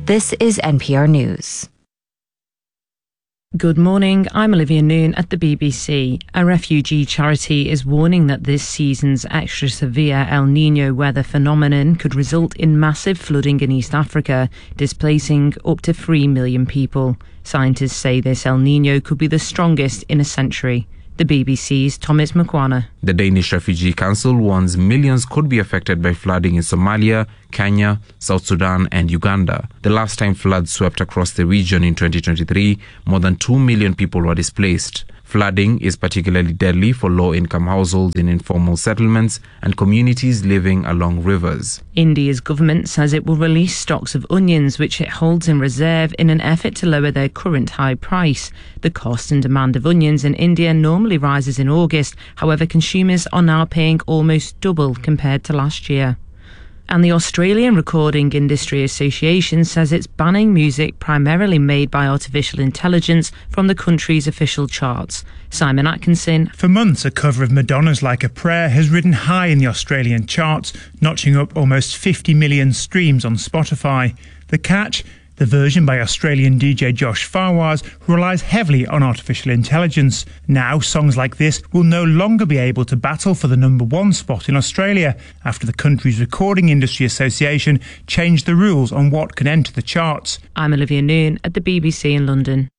This is NPR News. Good morning, I'm Olivia Noon at the BBC. A refugee charity is warning that this season's extra severe El Niño weather phenomenon could result in massive flooding in East Africa, displacing up to 3 million people. Scientists say this El Niño could be the strongest in a century. The BBC's Thomas Mukwana. The Danish Refugee Council warns millions could be affected by flooding in Somalia, Kenya, South Sudan and Uganda. The last time floods swept across the region in 2023, more than 2 million people were displaced. Flooding is particularly deadly for low-income households in informal settlements and communities living along rivers. India's government says it will release stocks of onions which it holds in reserve in an effort to lower their current high price. The cost and demand of onions in India normally rises in August. However, consumers are now paying almost double compared to last year. And the Australian Recording Industry Association says it's banning music primarily made by artificial intelligence from the country's official charts. Simon Atkinson. For months, a cover of Madonna's Like a Prayer has ridden high in the Australian charts, notching up almost 50 million streams on Spotify. The catch? The version by Australian DJ Josh Fawaz, who relies heavily on artificial intelligence. Now, songs like this will no longer be able to battle for the #1 spot in Australia after the country's Recording Industry Association changed the rules on what can enter the charts. I'm Olivia Noon at the BBC in London.